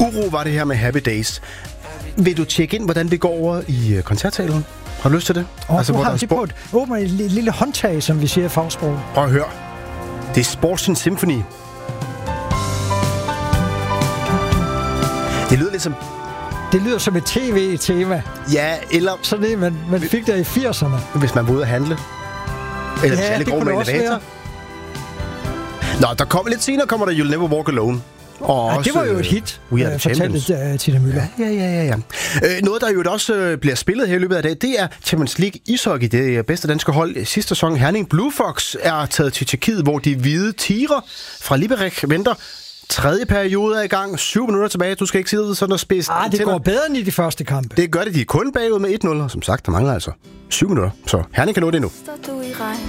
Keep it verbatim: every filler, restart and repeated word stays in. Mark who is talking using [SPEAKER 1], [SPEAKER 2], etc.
[SPEAKER 1] Uro var det her med Happy Days. Vil du tjekke ind, hvordan det går over i koncertsalen? Har du lyst til det?
[SPEAKER 2] Oh, altså, hvor har det på et, åbner et lille håndtag, som vi siger i fagsprog.
[SPEAKER 1] Prøv at høre. Det er Sports Symphony. Det lyder lidt som...
[SPEAKER 2] Det lyder som et tv-tema.
[SPEAKER 1] Ja, eller...
[SPEAKER 2] Sådan det, man, man fik der i firserne.
[SPEAKER 1] Hvis man var ude at handle. Eller
[SPEAKER 2] ja,
[SPEAKER 1] hvis alle går med elevator. Nå, der kommer lidt senere, kommer der You'll Never Walk Alone. Og
[SPEAKER 2] ja,
[SPEAKER 1] også,
[SPEAKER 2] det var jo et hit,
[SPEAKER 1] We Are The Champions.
[SPEAKER 2] Fortalte uh, Tina Müller.
[SPEAKER 1] Ja, ja, ja, ja. Øh, noget, der jo også øh, bliver spillet her i løbet af dag, det er Champions League ishockey. Det er bedste danske hold. Sidste sæson, Herning Blue Fox, er taget til Tjekkiet, hvor de hvide tigre fra Liberec venter. Tredje periode er i gang. Syv minutter tilbage. Du skal ikke sidde sådan og spidse.
[SPEAKER 2] Ah, det tænder. Går bedre end i de første kampe.
[SPEAKER 1] Det gør det. De er kun bagud med et nul. Som sagt, der mangler altså syv minutter. Så Herning kan nå det nu.